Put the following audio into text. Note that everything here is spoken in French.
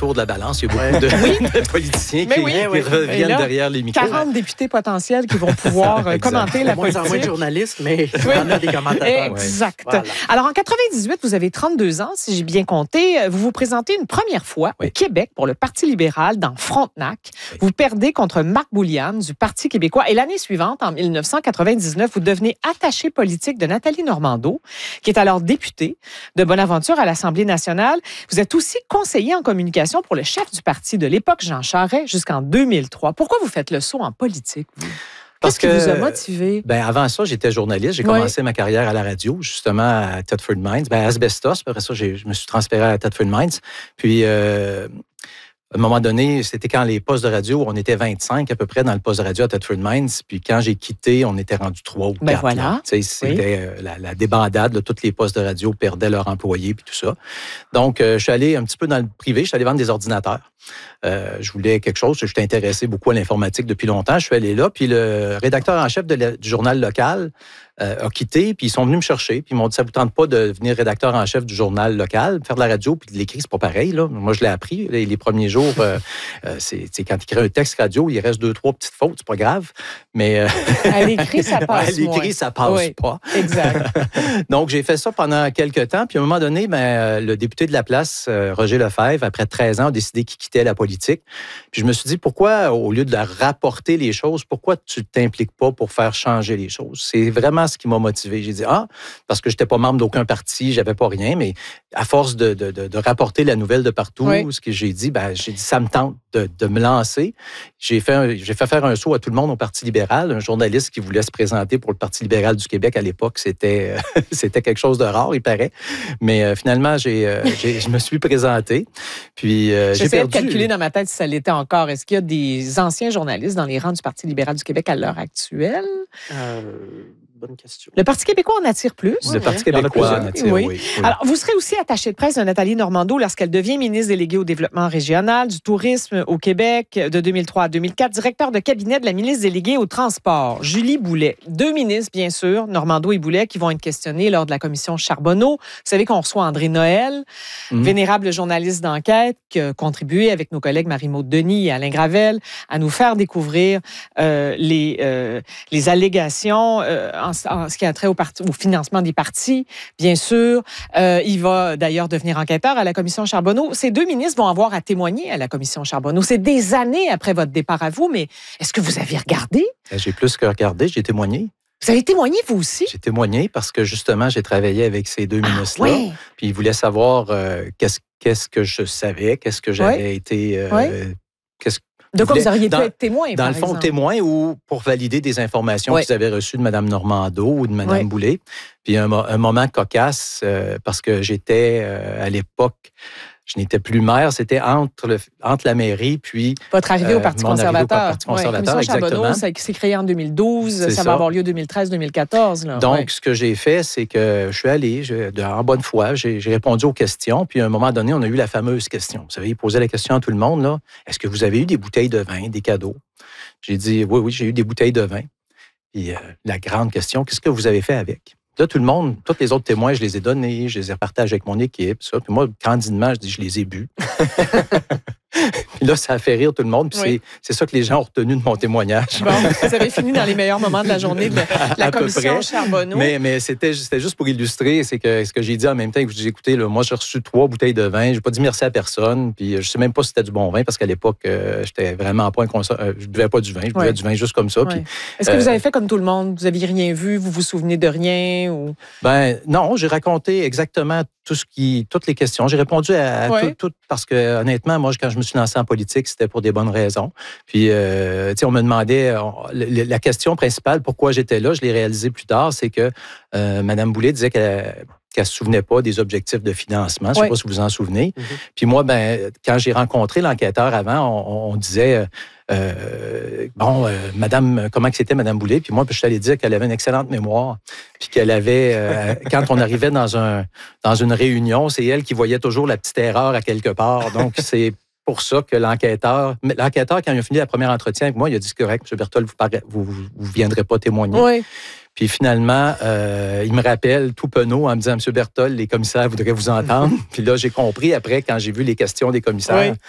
retour de la balance. Il y a beaucoup de politiciens qui reviennent là, derrière les micros. 40 députés potentiels qui vont pouvoir commenter la politique. De moins en moins de journalistes, mais il y en a des commentateurs. Exact. Voilà. Alors, en 98, vous avez 32 ans, si j'ai bien compté. Vous vous présentez une première fois au Québec pour le Parti libéral dans Frontenac. Vous perdez contre Marc Bouliane du Parti québécois. Et l'année suivante, en 1999, vous devenez attaché politique de Nathalie Normando, qui est alors députée de Bonaventure à l'Assemblée nationale. Vous êtes aussi conseiller en communication pour le chef du parti de l'époque, Jean Charest, jusqu'en 2003. Pourquoi vous faites le saut en politique, vous? Qu'est-ce qui vous a motivé? Avant ça, j'étais journaliste. J'ai commencé ma carrière à la radio, justement, à Thetford Mines. À Asbestos. Après ça, je me suis transféré à Thetford Mines. Puis, à un moment donné, c'était quand les postes de radio, on était 25 à peu près dans le poste de radio à Thetford Mines. Puis quand j'ai quitté, on était rendu 3 ou 4. Voilà. C'était la débandade. Là, tous les postes de radio perdaient leurs employés puis tout ça. Donc, je suis allé un petit peu dans le privé. Je suis allé vendre des ordinateurs. Je voulais quelque chose. Je suis intéressé beaucoup à l'informatique depuis longtemps. Je suis allé là. Puis le rédacteur en chef du journal local a quitté. Puis ils sont venus me chercher. Puis ils m'ont dit, ça ne vous tente pas de devenir rédacteur en chef du journal local, faire de la radio puis de l'écrit, c'est pas pareil. Là. Moi, je l'ai appris. Les premiers jours, c'est quand tu écris un texte radio, il reste 2-3 petites fautes. C'est pas grave. Mais à l'écrit, ça passe. À l'écrit, ça passe pas. Exact. Donc, j'ai fait ça pendant quelques temps. Puis à un moment donné, le député de la place, Roger Lefebvre, après 13 ans, a décidé qu'il quittait la politique. Puis je me suis dit, pourquoi, au lieu de rapporter les choses, pourquoi tu ne t'impliques pas pour faire changer les choses? C'est vraiment ce qui m'a motivé. J'ai dit, parce que je n'étais pas membre d'aucun parti, j'avais pas rien, mais à force de rapporter la nouvelle de partout, ce que j'ai dit, ça me tente de me lancer. J'ai fait faire un saut à tout le monde au Parti libéral. Un journaliste qui voulait se présenter pour le Parti libéral du Québec à l'époque, c'était quelque chose de rare, il paraît. Mais finalement, je me suis présenté. Puis j'ai perdu. De calculer dans ma tête si ça l'était encore. Est-ce qu'il y a des anciens journalistes dans les rangs du Parti libéral du Québec à l'heure actuelle? Bonne question. Le Parti québécois en attire plus. Le Parti québécois en attire, oui. Alors, vous serez aussi attaché de presse de Nathalie Normando lorsqu'elle devient ministre déléguée au développement régional, du tourisme au Québec de 2003 à 2004, directeur de cabinet de la ministre déléguée au transport, Julie Boulet. 2 ministres, bien sûr, Normando et Boulet, qui vont être questionnés lors de la commission Charbonneau. Vous savez qu'on reçoit André Noël, vénérable journaliste d'enquête, qui a contribué avec nos collègues Marie-Maude Denis et Alain Gravel à nous faire découvrir les allégations en ce qui a trait au financement des partis, bien sûr. Il va d'ailleurs devenir enquêteur à la commission Charbonneau. Ces 2 ministres vont avoir à témoigner à la commission Charbonneau. C'est des années après votre départ à vous, mais est-ce que vous avez regardé? J'ai plus que regardé, j'ai témoigné. Vous avez témoigné, vous aussi? J'ai témoigné parce que, justement, j'ai travaillé avec ces 2 ministres-là. Oui. Puis ils voulaient savoir qu'est-ce que je savais, qu'est-ce que j'avais été... De quoi vous auriez pu être témoin, dans le fond, témoin ou pour valider des informations qu'ils avaient reçues de Mme Normando ou de Mme Boulet. Puis un moment cocasse, parce que j'étais, à l'époque, je n'étais plus maire, c'était entre la mairie puis... Votre arrivée au Parti conservateur. Au Parti conservateur, la commission Charbonneau, ça s'est créé en 2012, ça va avoir lieu 2013-2014. Là. Donc, ce que j'ai fait, c'est que je suis allé, en bonne foi, j'ai répondu aux questions, puis à un moment donné, on a eu la fameuse question. Vous savez, il posait la question à tout le monde, là, est-ce que vous avez eu des bouteilles de vin, des cadeaux? J'ai dit, oui, j'ai eu des bouteilles de vin. Puis la grande question, qu'est-ce que vous avez fait avec? Là, tout le monde, tous les autres témoins, je les ai donnés, je les ai partagés avec mon équipe, ça. Puis moi, candidement, je dis, je les ai bu. Puis là, ça a fait rire tout le monde. Puis c'est ça que les gens ont retenu de mon témoignage. Bon, vous avez fini dans les meilleurs moments de la journée de la commission Charbonneau. Mais c'était juste pour illustrer, c'est que ce que j'ai dit en même temps, que je dis, écoutez, là, moi, j'ai reçu 3 bouteilles de vin, j'ai pas dit merci à personne, puis je sais même pas si c'était du bon vin, parce qu'à l'époque, j'étais vraiment pas je buvais pas du vin, je buvais du vin juste comme ça. Puis, est-ce que vous avez fait comme tout le monde? Vous aviez rien vu? Vous vous souvenez de rien? Ou... Non, j'ai raconté exactement toutes les questions. J'ai répondu à tout, parce que honnêtement, moi, quand je me suis lancé en politique, c'était pour des bonnes raisons. Puis, on me demandait, la question principale, pourquoi j'étais là, je l'ai réalisé plus tard, c'est que Mme Boulet disait qu'elle ne se souvenait pas des objectifs de financement. Je ne sais pas si vous vous en souvenez. Puis moi, quand j'ai rencontré l'enquêteur avant, on disait... madame, comment que c'était Mme Boulet? Puis moi, je suis allé dire qu'elle avait une excellente mémoire. Puis qu'elle avait, quand on arrivait dans une réunion, c'est elle qui voyait toujours la petite erreur à quelque part. Donc, c'est pour ça que l'enquêteur, quand il a fini le premier entretien avec moi, il a dit, c'est correct, M. Berthold, vous viendrez pas témoigner. Oui. Puis finalement, il me rappelle tout penaud en me disant, M. Berthold, les commissaires voudraient vous entendre. Puis là, j'ai compris après, quand j'ai vu les questions des commissaires,